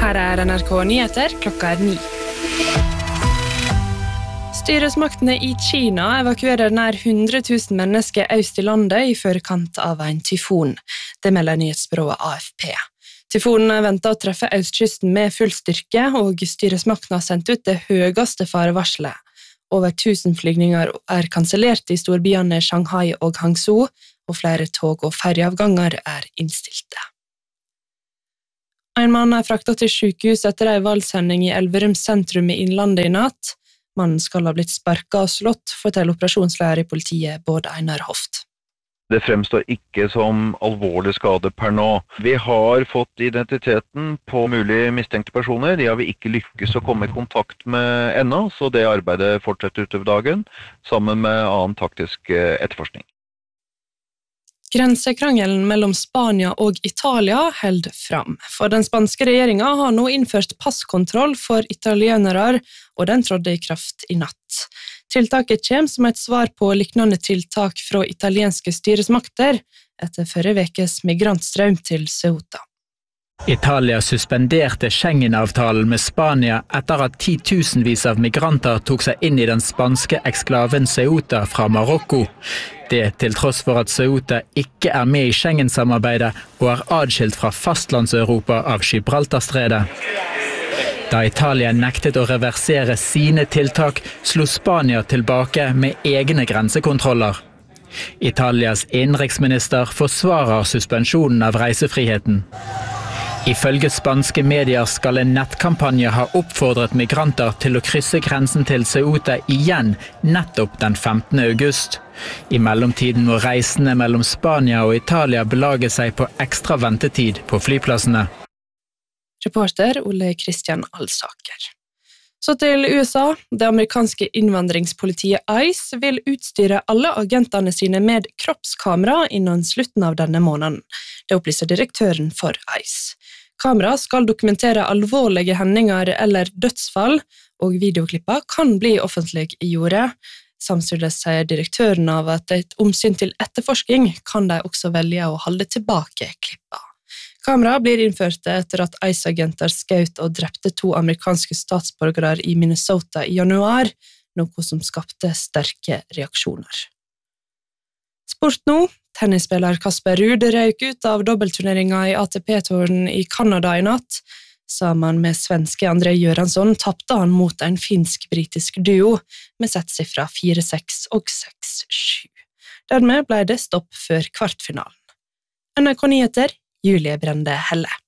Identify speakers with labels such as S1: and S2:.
S1: Her NRK Nyheter, klokka 9. Styresmaktene I Kina evakuerer nær 100 000 mennesker øst I landet I førkant av en tyfon. Det melder nyhetsbyrået AFP. Tyfonen ventet å treffe østkysten med full styrke, og styresmaktene har sendt ut det høyeste farevarselet. Over 1000 flygninger kansellert I storbyene Shanghai og Hangzhou, og flere tog- og ferjeavganger innstilte. En mann fraktet til sykehus etter en valgshending I Elverum sentrum I Innlandet I natt. Mannen skal ha blitt sparket og slått, forteller operasjonsleder I politiet Bård Einar Hoft.
S2: Det fremstår ikke som alvorlig skade per nå. Vi har fått identiteten på mulig mistenkte personer. De har vi ikke lykkes å komme I kontakt med ennå, så det arbeidet fortsetter utover dagen, sammen med annen taktisk etterforskning.
S1: Grensekrangelen mellom Spania og Italia held fram. For den spanske regjeringen har nå innført passkontroll for italienere, og den trådde I kraft I natt. Tiltaket kommer som et svar på liknende tiltak fra italienske styresmakter etter forrige vekes migrantstrøm til Ceuta.
S3: Italia suspenderte Schengen-avtalen med Spania etter at 10 000 av migranter tok seg inn I den spanske eksklaven Ceuta fra Marokko. Det til tross for at Ceuta ikke med I Schengen-samarbeidet og adskilt fra fastlandseuropa av Gibraltarstredet. Da Italia nektet å reversere sine tiltak, slo Spania tilbake med egne grensekontroller. Italias innenriksminister forsvarer suspensjonen av reisefriheten. Ifølge spanske medier skal en nettkampanje ha oppfordret migranter til å krysse grensen til Ceuta igjen nettopp den 15. august. I mellomtiden må reisende mellom Spania og Italia belage seg på ekstra ventetid på flyplassene.
S1: Reporter Ole Christian Alsaker. Så til USA. Det amerikanske innvandringspolitiet ICE vil utstyre alle agentene sine med kroppskamera innen slutten av denne måneden. Det opplyser direktøren for ICE. Kamera skal dokumentere alvorlige hendinger eller dødsfall, og videoklipper kan bli offentlig I jordet. Samtidig sier direktøren av at et omsyn til etterforsking kan de også velge å holde tilbake klipper. Kamera blir innført etter at ICE-agenter skjøt og drepte 2 amerikanske statsborgere I Minnesota I januar, noe som skapte sterke reaksjoner. Sport nå. Tennisspiller Kasper Ruud røyk ut av dobbeltturneringen I ATP-touren I Canada I natt. Sammen med svenske André Göransson tappte han mot en finsk-britisk duo med settsifra 4-6 og 6-7. Dermed ble det stopp før kvartfinalen. NRK Nyheter, Julie Brende Helle.